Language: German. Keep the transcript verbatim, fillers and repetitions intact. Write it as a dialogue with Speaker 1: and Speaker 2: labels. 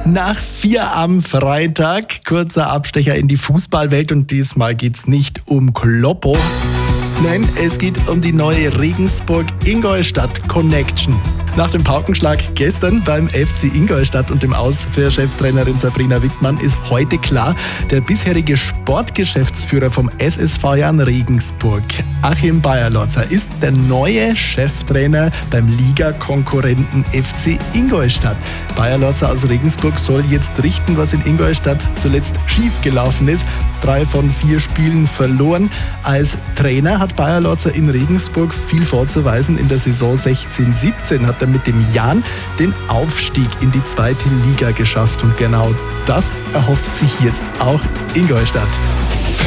Speaker 1: Nach vier am Freitag, kurzer Abstecher in die Fußballwelt und diesmal geht's nicht um Kloppo. Nein, es geht um die neue Regensburg-Ingolstadt Connection. Nach dem Paukenschlag gestern beim F C Ingolstadt und dem Aus für Cheftrainerin Sabrina Wittmann ist heute klar, der bisherige Sportgeschäftsführer vom S S V Jan Regensburg, Achim Beierlorzer, ist der neue Cheftrainer beim Ligakonkurrenten F C Ingolstadt. Beierlorzer aus Regensburg soll jetzt richten, was in Ingolstadt zuletzt schiefgelaufen ist. Drei von vier Spielen verloren. Als Trainer hat Beierlorzer in Regensburg viel vorzuweisen. In der Saison sechzehn siebzehn hat er mit dem Jan den Aufstieg in die zweite Liga geschafft. Und genau das erhofft sich jetzt auch Ingolstadt.